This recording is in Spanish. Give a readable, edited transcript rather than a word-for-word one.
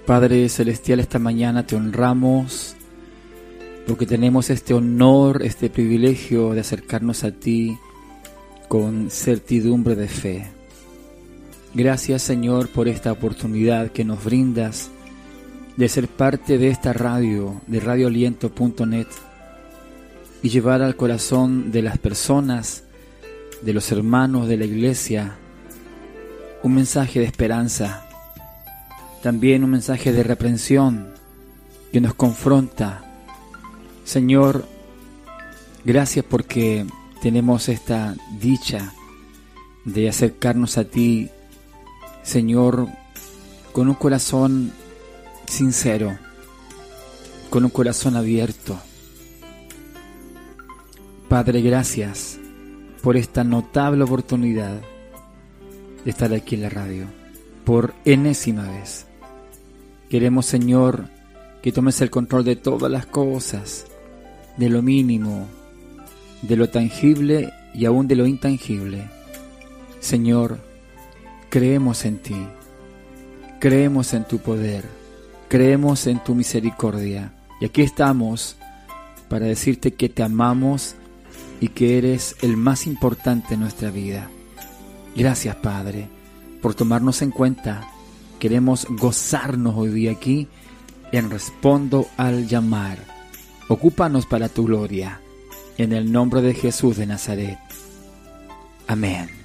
Padre Celestial, esta mañana te honramos porque tenemos este honor, este privilegio de acercarnos a ti con certidumbre de fe. Gracias, Señor, por esta oportunidad que nos brindas de ser parte de esta radio, de radioaliento.net, y llevar al corazón de las personas, de los hermanos de la iglesia, un mensaje de esperanza, también un mensaje de reprensión que nos confronta. Señor, gracias porque tenemos esta dicha de acercarnos a ti, Señor, con un corazón sincero, con un corazón abierto. Padre, gracias por esta notable oportunidad de estar aquí en la radio, por enésima vez. Queremos, Señor, que tomes el control de todas las cosas, de lo mínimo, de lo tangible y aún de lo intangible. Señor, creemos en ti, creemos en tu poder, creemos en tu misericordia. Y aquí estamos para decirte que te amamos y que eres el más importante en nuestra vida. Gracias, Padre, por tomarnos en cuenta. Queremos gozarnos hoy día aquí en Respondo al Llamar. Ocúpanos para tu gloria. En el nombre de Jesús de Nazaret. Amén.